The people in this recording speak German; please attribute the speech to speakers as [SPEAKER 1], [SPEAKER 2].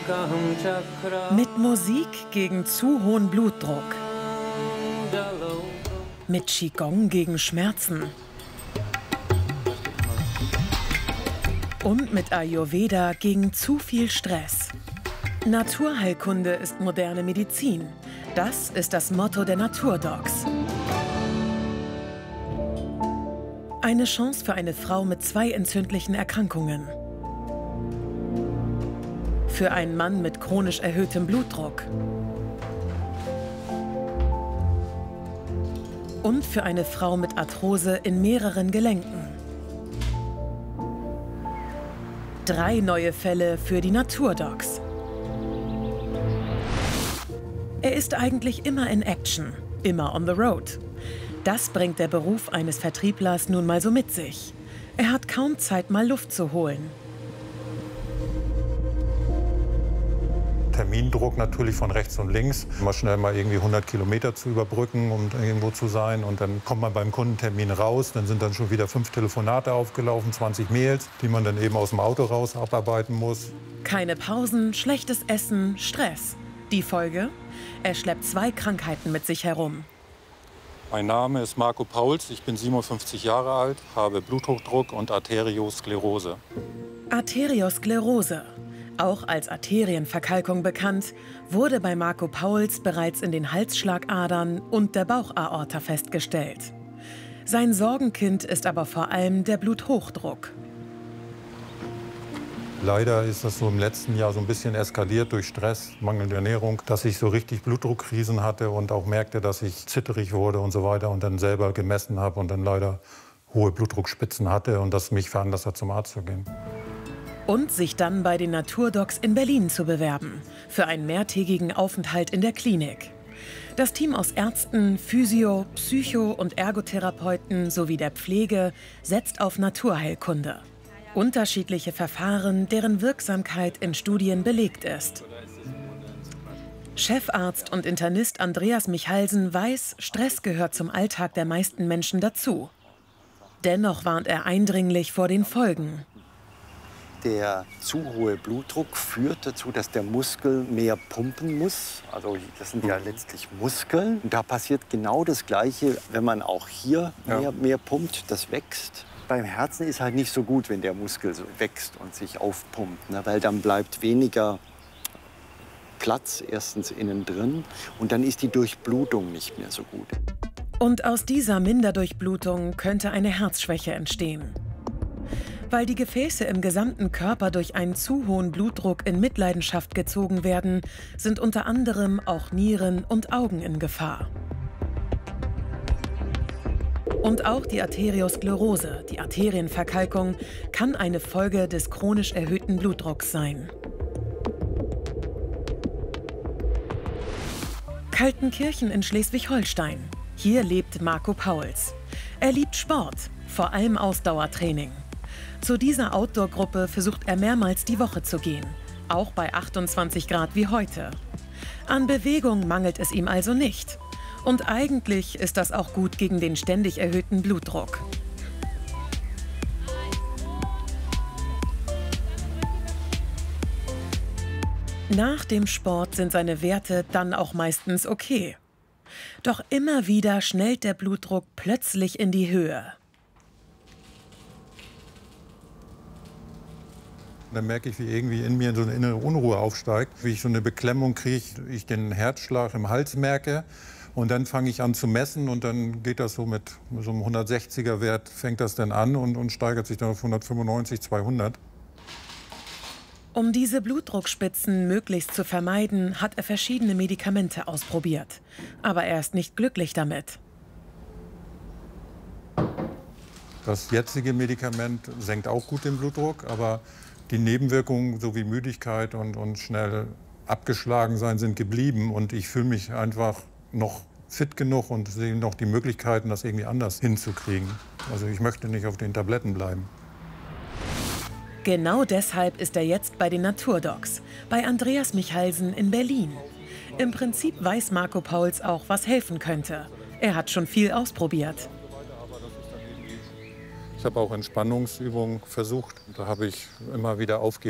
[SPEAKER 1] Mit Musik gegen zu hohen Blutdruck. Mit Qigong gegen Schmerzen. Und mit Ayurveda gegen zu viel Stress. Naturheilkunde ist moderne Medizin. Das ist das Motto der Naturdocs. Eine Chance für eine Frau mit 2 entzündlichen Erkrankungen. Für einen Mann mit chronisch erhöhtem Blutdruck. Und für eine Frau mit Arthrose in mehreren Gelenken. 3 neue Fälle für die Naturdocs. Er ist eigentlich immer in Action, immer on the road. Das bringt der Beruf eines Vertrieblers nun mal so mit sich. Er hat kaum Zeit, mal Luft zu holen.
[SPEAKER 2] Termindruck natürlich von rechts und links. Mal schnell mal irgendwie 100 Kilometer zu überbrücken, um irgendwo zu sein. Und dann kommt man beim Kundentermin raus. Dann sind dann schon wieder 5 Telefonate aufgelaufen, 20 Mails, die man dann eben aus dem Auto raus abarbeiten muss.
[SPEAKER 1] Keine Pausen, schlechtes Essen, Stress. Die Folge? Er schleppt 2 Krankheiten mit sich herum.
[SPEAKER 2] Mein Name ist Marco Pauls, ich bin 57 Jahre alt, habe Bluthochdruck und Arteriosklerose.
[SPEAKER 1] Arteriosklerose, auch als Arterienverkalkung bekannt, wurde bei Marco Pauls bereits in den Halsschlagadern und der Bauchaorta festgestellt. Sein Sorgenkind ist aber vor allem der Bluthochdruck.
[SPEAKER 2] Leider ist das so im letzten Jahr so ein bisschen eskaliert durch Stress, mangelnde Ernährung, dass ich so richtig Blutdruckkrisen hatte und auch merkte, dass ich zitterig wurde und so weiter und dann selber gemessen habe und dann leider hohe Blutdruckspitzen hatte und das mich veranlasst hat, zum Arzt zu gehen.
[SPEAKER 1] Und sich dann bei den Naturdocs in Berlin zu bewerben, für einen mehrtägigen Aufenthalt in der Klinik. Das Team aus Ärzten, Physio-, Psycho- und Ergotherapeuten sowie der Pflege setzt auf Naturheilkunde. Unterschiedliche Verfahren, deren Wirksamkeit in Studien belegt ist. Chefarzt und Internist Andreas Michalsen weiß, Stress gehört zum Alltag der meisten Menschen dazu. Dennoch warnt er eindringlich vor den Folgen.
[SPEAKER 3] Der zu hohe Blutdruck führt dazu, dass der Muskel mehr pumpen muss. Also das sind ja letztlich Muskeln. Und da passiert genau das Gleiche, wenn man auch hier mehr pumpt, das wächst. Beim Herzen ist halt nicht so gut, wenn der Muskel so wächst und sich aufpumpt, ne? Weil dann bleibt weniger Platz erstens innen drin und dann ist die Durchblutung nicht mehr so gut.
[SPEAKER 1] Und aus dieser Minderdurchblutung könnte eine Herzschwäche entstehen. Weil die Gefäße im gesamten Körper durch einen zu hohen Blutdruck in Mitleidenschaft gezogen werden, sind unter anderem auch Nieren und Augen in Gefahr. Und auch die Arteriosklerose, die Arterienverkalkung, kann eine Folge des chronisch erhöhten Blutdrucks sein. Kaltenkirchen in Schleswig-Holstein. Hier lebt Marco Pauls. Er liebt Sport, vor allem Ausdauertraining. Zu dieser Outdoor-Gruppe versucht er mehrmals die Woche zu gehen, auch bei 28 Grad wie heute. An Bewegung mangelt es ihm also nicht. Und eigentlich ist das auch gut gegen den ständig erhöhten Blutdruck. Nach dem Sport sind seine Werte dann auch meistens okay. Doch immer wieder schnellt der Blutdruck plötzlich in die Höhe.
[SPEAKER 2] Dann merke ich, wie irgendwie in mir so eine innere Unruhe aufsteigt, wie ich so eine Beklemmung kriege, ich den Herzschlag im Hals merke. Und dann fange ich an zu messen und dann geht das so mit so einem 160er Wert, fängt das dann an und steigert sich dann auf 195, 200.
[SPEAKER 1] Um diese Blutdruckspitzen möglichst zu vermeiden, hat er verschiedene Medikamente ausprobiert. Aber er ist nicht glücklich damit.
[SPEAKER 2] Das jetzige Medikament senkt auch gut den Blutdruck, aber die Nebenwirkungen sowie Müdigkeit und schnell abgeschlagen sein sind geblieben. Und ich fühle mich einfach noch fit genug und sehe noch die Möglichkeiten, das irgendwie anders hinzukriegen. Also ich möchte nicht auf den Tabletten bleiben.
[SPEAKER 1] Genau deshalb ist er jetzt bei den Naturdocs, bei Andreas Michalsen in Berlin. Im Prinzip weiß Marco Pauls auch, was helfen könnte. Er hat schon viel ausprobiert.
[SPEAKER 2] Ich habe auch Entspannungsübungen versucht. Da habe ich immer wieder aufgegeben.